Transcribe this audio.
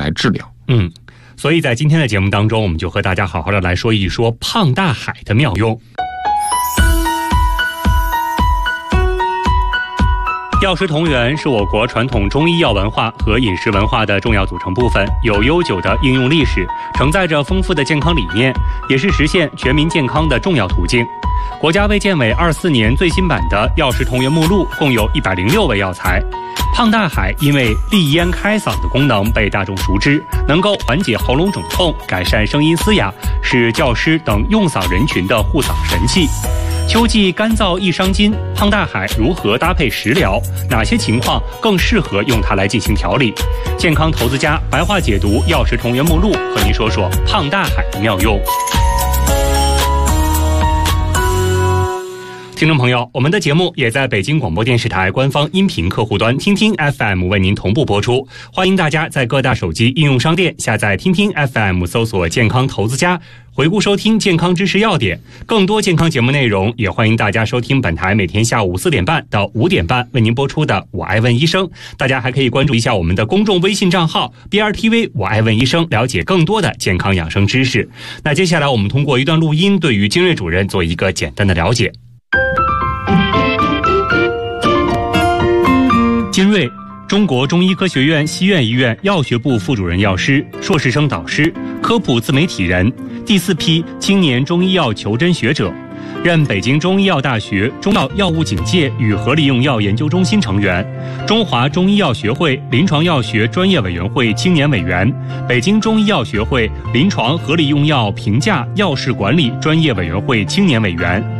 来治疗。 所以在今天的节目当中，我们就和大家好好的来说一说胖大海的妙用。药食同源是我国传统中医药文化和饮食文化的重要组成部分，有悠久的应用历史，承载着丰富的健康理念，也是实现全民健康的重要途径。国家卫健委24年最新版的药食同源目录共有106味药材。胖大海因为利咽开嗓的功能被大众熟知，能够缓解喉咙肿痛，改善声音嘶哑，是教师等用嗓人群的护嗓神器。秋季干燥易伤津，胖大海如何搭配食疗？哪些情况更适合用它来进行调理？健康投资家白话解读药食同源目录，和您说说胖大海的妙用。听众朋友，我们的节目也在北京广播电视台官方音频客户端听听 FM 为您同步播出，欢迎大家在各大手机应用商店下载听听 FM， 搜索健康投资家，回顾收听健康知识要点。更多健康节目内容也欢迎大家收听本台每天下午4点半到5点半为您播出的我爱问医生。大家还可以关注一下我们的公众微信账号 BRTV 我爱问医生，了解更多的健康养生知识。那接下来我们通过一段录音对于金瑞主任做一个简单的了解。金瑞，中国中医科学院西苑医院药学部副主任药师，硕士生导师，科普自媒体人，第4批青年中医药求真学者，任北京中医药大学中药药物警戒与合理用药研究中心成员，中华中医药学会临床药学专业委员会青年委员，北京中医药学会临床合理用药评价药事管理专业委员会青年委员。